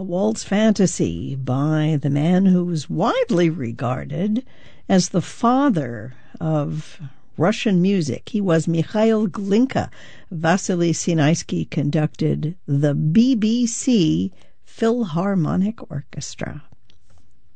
Waltz Fantasy by the man who was widely regarded as the father of Russian music. He was Mikhail Glinka. Vasily Sinaisky conducted the BBC Philharmonic Orchestra.